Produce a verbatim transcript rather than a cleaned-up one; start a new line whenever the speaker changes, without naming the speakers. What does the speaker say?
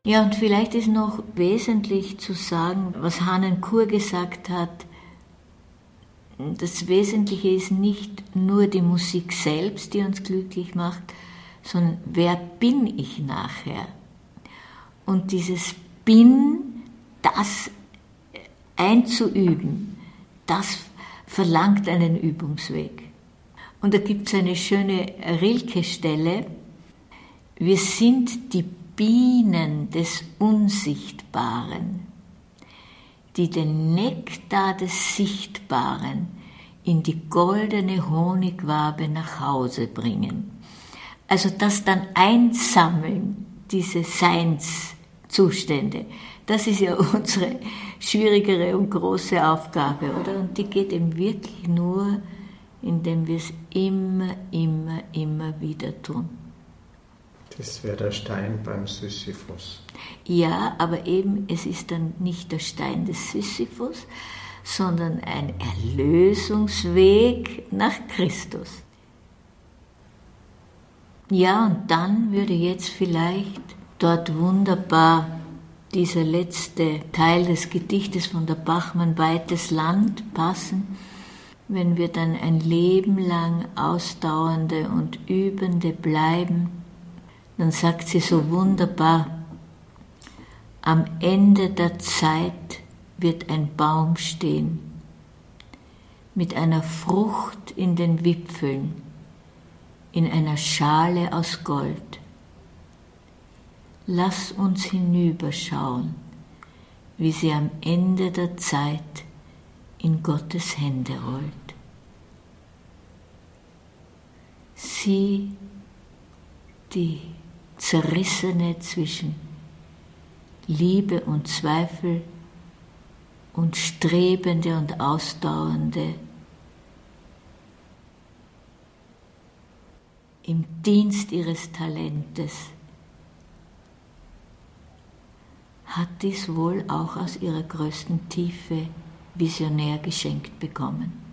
Ja, und vielleicht ist noch wesentlich zu sagen, was Hannen Kur gesagt hat. Das Wesentliche ist nicht nur die Musik selbst, die uns glücklich macht, sondern wer bin ich nachher? Und dieses Bin, das einzuüben, das verlangt einen Übungsweg. Und da gibt es eine schöne Rilke-Stelle: Wir sind die Bienen des Unsichtbaren, die den Nektar des Sichtbaren in die goldene Honigwabe nach Hause bringen. Also das dann einsammeln, diese Seinszustände, das ist ja unsere schwierigere und große Aufgabe, oder? Und die geht eben wirklich nur, indem wir es immer, immer, immer wieder tun.
Das wäre der Stein beim Sisyphus.
Ja, aber eben, es ist dann nicht der Stein des Sisyphus, sondern ein Erlösungsweg nach Christus. Ja, und dann würde jetzt vielleicht dort wunderbar dieser letzte Teil des Gedichtes von der Bachmann, Weites Land, passen, wenn wir dann ein Leben lang Ausdauernde und Übende bleiben. Dann sagt sie so wunderbar: Am Ende der Zeit wird ein Baum stehen, mit einer Frucht in den Wipfeln, in einer Schale aus Gold. Lass uns hinüberschauen, wie sie am Ende der Zeit in Gottes Hände rollt. Sie, die Zerrissene zwischen Liebe und Zweifel und Strebende und Ausdauernde, im Dienst ihres Talentes, hat dies wohl auch aus ihrer größten Tiefe visionär geschenkt bekommen.